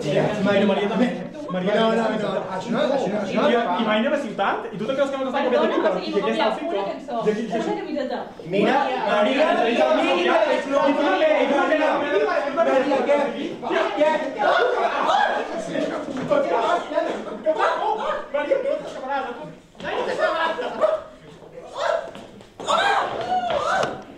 Maria també. Maria, no, això no. I mai anem a ciutat? I tu te creus que no t'està copiant de Perdona, I aquí està el 5. una cançó. Una camiseta. Mira, Maria...